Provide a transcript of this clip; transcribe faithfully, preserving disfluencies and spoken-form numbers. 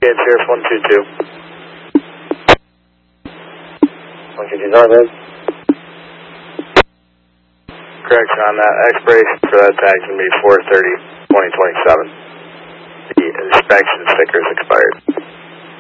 Cascade, Sirius one two two. one two two, Northern. Correction on that, expiration for that tag is going to be four thirty twenty twenty-seven. The inspection sticker is expired.